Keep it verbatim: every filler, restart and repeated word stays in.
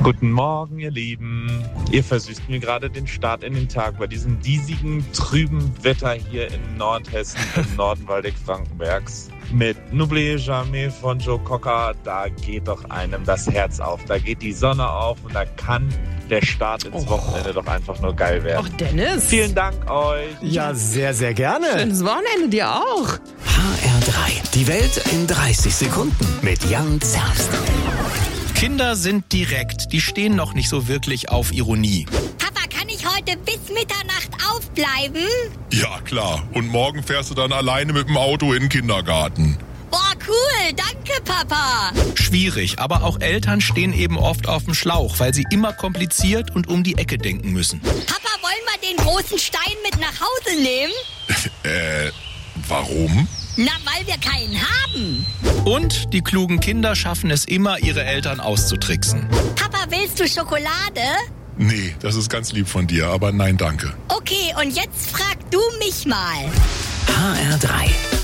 Guten Morgen, ihr Lieben. Ihr versüßt mir gerade den Start in den Tag bei diesem diesigen, trüben Wetter hier in Nordhessen, im Norden Waldeck-Frankenbergs. Mit N'oubliez jamais von Joe Cocker, da geht doch einem das Herz auf. Da geht die Sonne auf und da kann der Start ins Oh. Wochenende doch einfach nur geil werden. Ach, Dennis. Vielen Dank euch. Ja, sehr, sehr gerne. Schönes Wochenende dir auch. H R drei. Die Welt in dreißig Sekunden mit Jan Zerbst. Kinder sind direkt, die stehen noch nicht so wirklich auf Ironie. Papa, kann ich heute bis Mitternacht aufbleiben? Ja, klar. Und morgen fährst du dann alleine mit dem Auto in den Kindergarten. Boah, cool, danke, Papa. Schwierig, aber auch Eltern stehen eben oft auf dem Schlauch, weil sie immer kompliziert und um die Ecke denken müssen. Papa, wollen wir den großen Stein mit nach Hause nehmen? Äh, warum? Na, weil wir keinen haben. Und die klugen Kinder schaffen es immer, ihre Eltern auszutricksen. Papa, willst du Schokolade? Nee, das ist ganz lieb von dir, aber nein, danke. Okay, und jetzt frag du mich mal. H R drei.